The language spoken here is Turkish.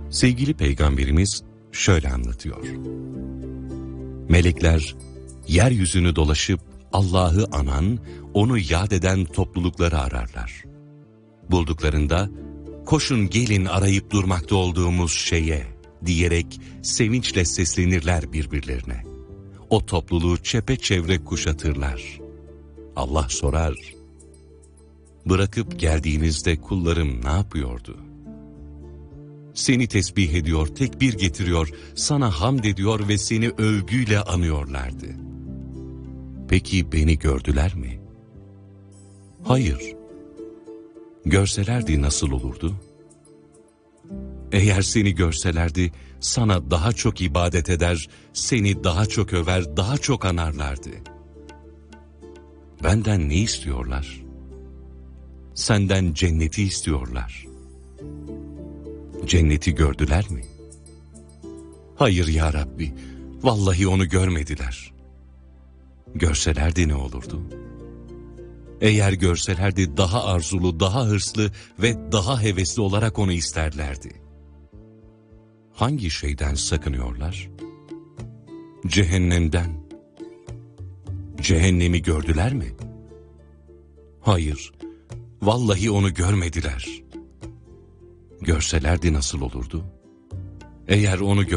Sevgili Peygamberimiz şöyle anlatıyor. Melekler yeryüzünü dolaşıp Allah'ı anan, onu yad eden toplulukları ararlar. Bulduklarında, koşun gelin arayıp durmakta olduğumuz şeye diyerek sevinçle seslenirler birbirlerine. O topluluğu çepeçevre kuşatırlar. Allah sorar, bırakıp geldiğinizde kullarım ne yapıyordu? Seni tesbih ediyor, tekbir getiriyor, sana hamd ediyor ve seni övgüyle anıyorlardı. Peki beni gördüler mi? Hayır. Görselerdi nasıl olurdu? Eğer seni görselerdi, sana daha çok ibadet eder, seni daha çok över, daha çok anarlardı. Benden ne istiyorlar? Senden cenneti istiyorlar. Cenneti gördüler mi? Hayır ya Rabbi, vallahi onu görmediler. Görselerdi ne olurdu? Eğer görselerdi daha arzulu, daha hırslı ve daha hevesli olarak onu isterlerdi. Hangi şeyden sakınıyorlar? Cehennemden. Cehennemi gördüler mi? Hayır, vallahi onu görmediler. Görselerdi nasıl olurdu? Eğer onu